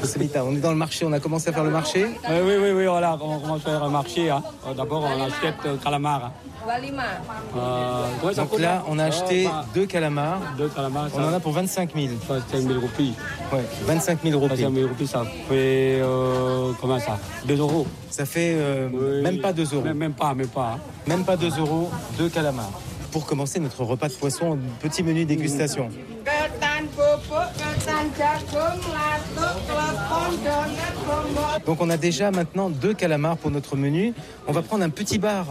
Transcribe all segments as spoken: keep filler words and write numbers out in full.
Semita, on est dans le marché, on a commencé à faire le marché. Euh, oui, oui, oui, voilà, on commence à faire le marché. Hein. D'abord, on achète euh, calamar. Hein. Euh, Donc là, on a acheté euh, deux calamars. Deux calamars. On en a pour vingt-cinq mille. vingt-cinq mille roupies. Ouais, vingt-cinq mille roupies. vingt-cinq mille roupies, ça fait, euh, comment ça, deux euros. Ça fait euh, Oui. même pas deux euros. Même, même pas, même pas. Hein. Même pas deux euros, deux calamars. Pour commencer notre repas de poisson, petit menu dégustation. Donc on a déjà maintenant deux calamars pour notre menu. On va prendre un petit bar.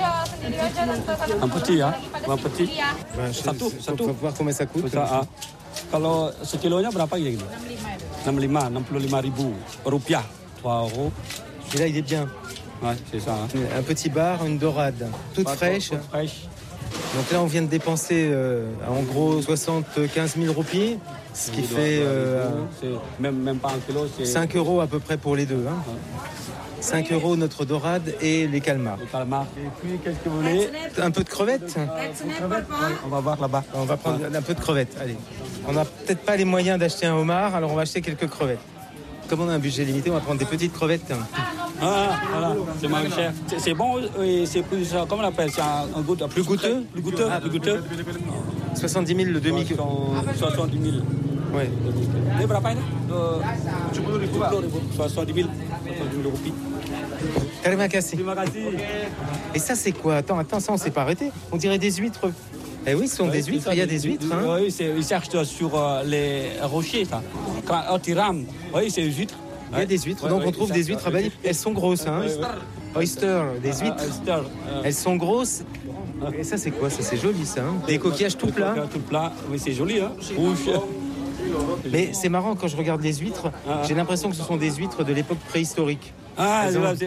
Un petit, hein. Un petit. Ben, je- Satu, on satu. va voir combien ça coûte. Ça, ah. Kalau sekilonya berapa ya gitu? enam puluh lima, enam puluh lima ribu rupiah, trois euros. Et là, il est bien. Ouais, c'est ça. Hein. Un petit bar, une dorade, toute Pas fraîche. trop- trop fraîche. Donc là, on vient de dépenser euh, en gros soixante-quinze mille roupies, ce qui Il doit- fait doit- euh, c'est même, même pas un kilo, c'est cinq euros à peu près pour les deux. Hein. cinq euros notre dorade et les calmars. le calamar. Et puis, qu'est-ce que vous voulez? Un peu de crevettes. On va voir là-bas. On va prendre un peu de crevettes. Allez. On n'a peut-être pas les moyens d'acheter un homard, alors on va acheter quelques crevettes. Comme on a un budget limité, on va prendre des petites crevettes. Ah, voilà, c'est moins cher. C'est- C'est bon et c'est plus, euh, comment on appelle, c'est un, un goût Plus goûteux Plus goûteux, Ah, plus goûteux. soixante-dix mille le demi. soixante-dix mille. Ouais. Ini berapa ini? tujuh puluh ribu. soixante-dix mille. soixante-dix mille roupies. Terima kasih. Terima kasih. Et ça, c'est quoi? Attends, attends, ça, on s'est pas arrêté. On dirait des huîtres. Eh oui, ce sont des huîtres. Il y a des huîtres. Hein. Oui, c'est- ils cherchent sur euh, les rochers. Ça. Quand on tire, oui, c'est les huîtres. Il y a des huîtres. Donc on trouve des huîtres à Bali. Elles sont grosses. Hein. Oyster, des huîtres. Elles sont grosses. Et ça, c'est quoi? Ça, c'est joli, ça. Hein. Des coquillages tout plats. Tout plat. Oui, c'est joli, hein. Rouge. Mais c'est marrant, quand je regarde les huîtres, j'ai l'impression que ce sont des huîtres de l'époque préhistorique. Ah, Elles c'est ont- là,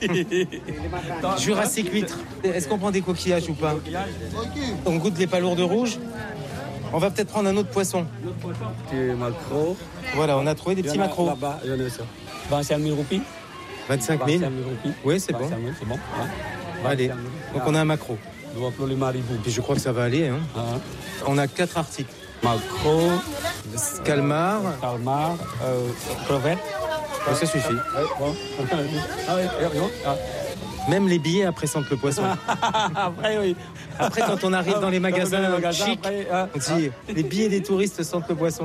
c'est- Jurassique huître. Est-ce qu'on prend des coquillages ou pas? On goûte les palourdes rouges. On va peut-être prendre un autre poisson. Petit maquereau. Voilà, on a trouvé des Il y petits en a maquereaux. Là-bas, il y en a ça. vingt-cinq mille roupies. vingt-cinq mille. vingt-cinq mille roupies. Oui, c'est bon. vingt-cinq mille, c'est bon. Hein. Allez, donc on a un maquereau. dua puluh lima ribu. Puis je crois que ça va aller. Hein. Hein. On a quatre articles. Maquereau, Calmar, calmar, euh, crevettes. oh, ça suffit. Ouais, bon. Ah oui, oui, oui. Ah. Même les billets après sentent le poisson. Après, oui. Après, quand on arrive dans les magasins, Dans les magasins, chics, après, ah, on dit les billets des touristes sentent le poisson.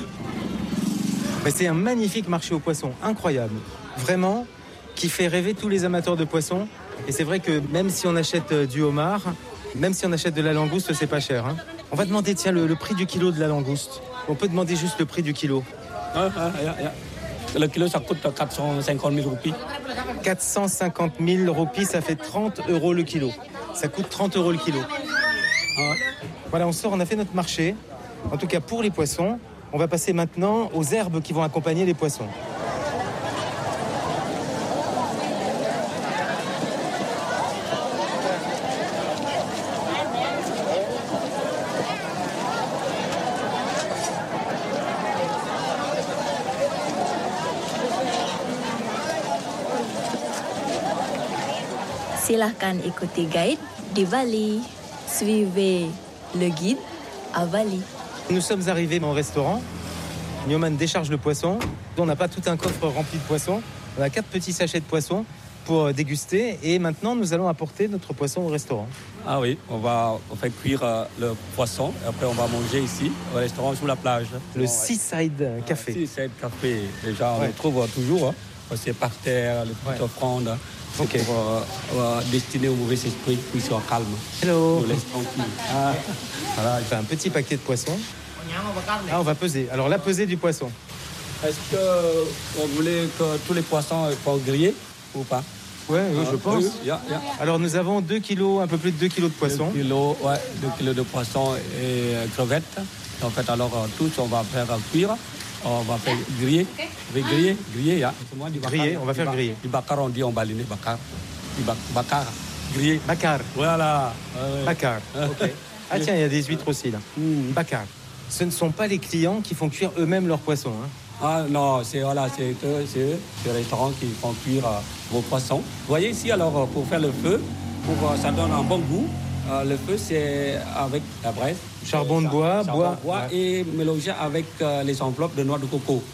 Mais c'est un magnifique marché aux poissons, incroyable. Vraiment, qui fait rêver tous les amateurs de poissons. Et c'est vrai que même si on achète euh, du homard, même si on achète de la langouste, c'est pas cher. Hein. On va demander, tiens, le, le prix du kilo de la langouste. On peut demander juste le prix du kilo. Ah, ah, yeah, yeah. Le kilo, ça coûte quatre cent cinquante mille roupies. quatre cent cinquante mille roupies, ça fait trente euros le kilo. Ça coûte trente euros le kilo. Ah. Voilà, on sort, on a fait notre marché. En tout cas, pour les poissons, on va passer maintenant aux herbes qui vont accompagner les poissons. Silahkan ikuti guide di Bali. Suivez le guide à Bali. Nous sommes arrivés au restaurant. Nyoman décharge le poisson. On n'a pas tout un coffre rempli de poissons. On a quatre petits sachets de poissons pour déguster. Et maintenant, nous allons apporter notre poisson au restaurant. Ah oui, on va on fait cuire euh, le poisson. Et après, on va manger ici, au restaurant sous la plage. Le Seaside Café. Seaside Café. Déjà, on Ouais. le trouve toujours. Hein. C'est par terre, les petites Ouais. offrandes. C'est Ok. pour euh, euh, destiner aux mauvais esprits qui soient calmes. Hello. Nous laisse tranquille. Ah. Voilà, il fait un petit paquet de poissons. Ah, on va peser. Alors, la pesée du poisson. Est-ce que vous voulez que tous les poissons soient grillés ou pas? Ouais, oui, je Ah, pense. oui, yeah, yeah. Alors, nous avons deux kilos, un peu plus de deux kilos de poisson. deux kilos, ouais, deux kilos de poisson et euh, crevettes. En fait, alors, euh, tous, on va faire euh, cuire. On va faire griller. On va griller, griller, yeah. C'est moi, du bakar. Griller, on va Du faire ba- griller. Du bakar, on dit en balinais, bakar. Du ba- bakar, griller. Bakar. Voilà. Ouais, ouais. Bakar. Ok. Ah tiens, il y a des huîtres aussi là. Mm. Bakar. Ce ne sont pas les clients qui font cuire eux-mêmes leurs poissons. Hein. Ah non, c'est voilà, c'est eux, c'est eux, c'est les restaurants qui font cuire euh, vos poissons. Vous voyez ici, alors, euh, pour faire le feu, pour, euh, ça donne un bon goût. Euh, le feu, c'est avec la braise. Charbon de bois, Charbon bois. de bois Ouais. et mélangé avec euh, les enveloppes de noix de coco.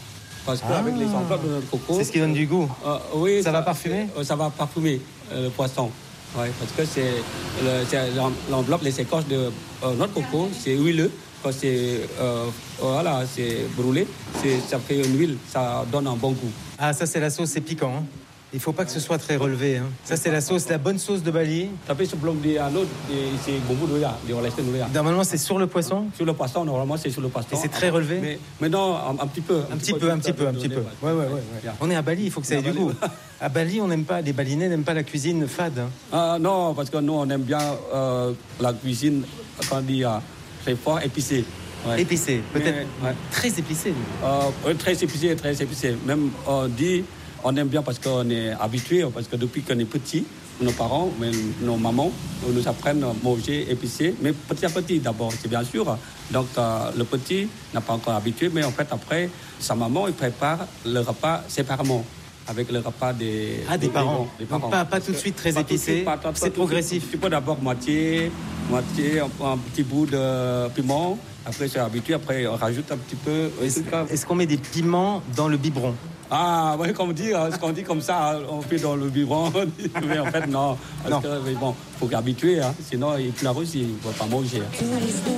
Parce qu'avec Ah. les enveloppes de notre coco... C'est ce qui donne du goût. Euh, oui, Ça va parfumer euh, Ça va parfumer euh, le poisson. Ouais, parce que c'est, le, c'est l'enveloppe, les écorces de euh, notre coco, c'est huileux. Quand c'est, euh, voilà, c'est brûlé, c'est, ça fait une huile, ça donne un bon goût. Ah, ça c'est la sauce, c'est piquant. Hein. Il faut pas que ce soit très relevé. Hein. Ça c'est la sauce, la bonne sauce de Bali. Tapi sebelum dia anu, c'est bumbu dulu ya, dioleskan dulu ya. Normalement c'est sur le poisson. Sur le poisson, normalement c'est sur le poisson. Et c'est très relevé. Mais, mais non, un, un petit peu. Un petit peu, un petit peu, un petit peu. Ouais, ouais, ouais. ouais. On est à Bali, il faut que ça ait du goût. À Bali, on n'aime pas, les Balinais n'aiment pas la cuisine fade. Hein. Ah, non, parce que nous on aime bien euh, la cuisine, quand on dit uh, très fort, épicée. Ouais. Épicé, peut-être Mais, ouais. très épicé. Euh, très épicé, très épicé. Même on dit, on aime bien parce qu'on est habitué, parce que depuis qu'on est petit, nos parents, mais nos mamans nous apprennent à manger épicé, mais petit à petit d'abord, c'est bien sûr. Donc euh, le petit n'a pas encore habitué, mais en fait après, sa maman, il prépare le repas séparément. Avec le repas des, Ah, des, des parents. Des parents. Donc pas, pas tout de suite très pas épicé, suite, pas, pas, c'est pas progressif. Tu peux d'abord moitié, moitié, un, un petit bout de piment, après c'est habitué, après on rajoute un petit peu. Est-ce, est-ce qu'on met des piments dans le biberon? Ah, oui, comme on dit, ce qu'on dit comme ça, on fait dans le biberon, mais en fait non. Parce non. que, mais bon, il faut qu'habituer, hein, sinon il pleure aussi, il ne va pas manger.